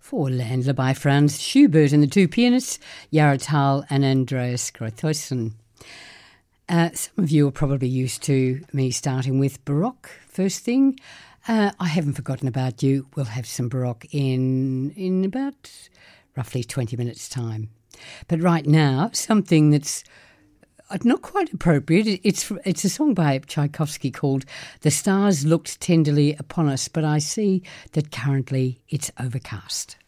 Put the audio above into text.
for Ländler by Franz Schubert and the two pianists, Jara Thal and Andreas Grothusen. Some of you are probably used to me starting with Baroque first thing. I haven't forgotten about you. We'll have some Baroque in about roughly 20 minutes' time. But right now, something that's not quite appropriate. It's a song by Tchaikovsky called "The Stars Looked Tenderly Upon Us," but I see that currently it's overcast.